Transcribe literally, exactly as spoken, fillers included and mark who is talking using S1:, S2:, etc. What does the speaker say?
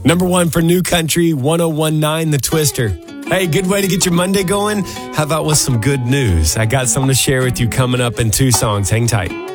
S1: Number one for New Country, one oh one point nine The Twister. Hey, good way to get your Monday going. How about with some good news? I got something to share with you coming up in two songs. Hang tight.